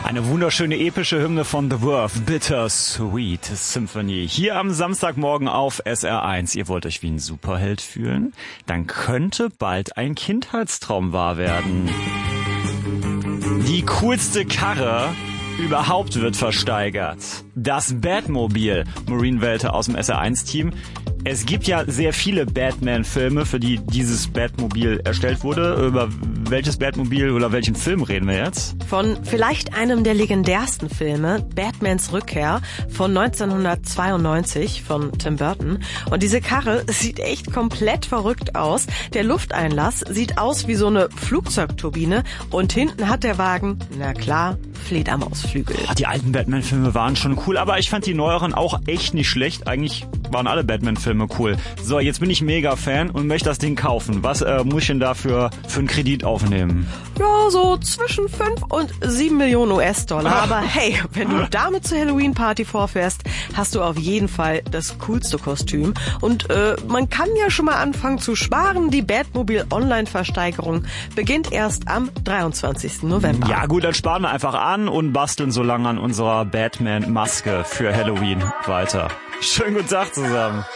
Eine wunderschöne epische Hymne von The Verve, Bitter Sweet Symphony. Hier am Samstagmorgen auf SR1. Ihr wollt euch wie ein Superheld fühlen? Dann könnte bald ein Kindheitstraum wahr werden. Die coolste Karre überhaupt wird versteigert. Das Batmobil. Maureen Welter aus dem SR1-Team. Es gibt ja sehr viele Batman-Filme, für die dieses Batmobil erstellt wurde. Über welches Batmobil oder welchen Film reden wir jetzt? Von vielleicht einem der legendärsten Filme, Batmans Rückkehr von 1992 von Tim Burton. Und diese Karre sieht echt komplett verrückt aus. Der Lufteinlass sieht aus wie so eine Flugzeugturbine und hinten hat der Wagen, na klar, Fledermausflügel. Die alten Batman-Filme waren schon cool, aber ich fand die neueren auch echt nicht schlecht. Eigentlich waren alle Batman-Filme cool. So, jetzt bin ich mega Fan und möchte das Ding kaufen. Was muss ich denn dafür für einen Kredit aufnehmen? Ja, so zwischen 5 und 7 Millionen US-Dollar. Aber hey, wenn du damit zur Halloween-Party vorfährst, hast du auf jeden Fall das coolste Kostüm. Und man kann ja schon mal anfangen zu sparen. Die Batmobil-Online-Versteigerung beginnt erst am 23. November. Ja gut, dann sparen wir einfach an und basteln so lange an unserer Batman-Maske für Halloween weiter. Schönen guten Tag zusammen.